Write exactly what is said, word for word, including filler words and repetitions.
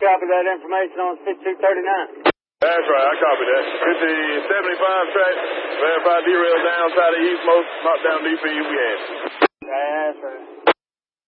copy that information on fifty-two thirty-nine. That's right, I copy that. fifty seventy-five track, verified derail downside of eastmost, knockdown D P, we answer. That's right.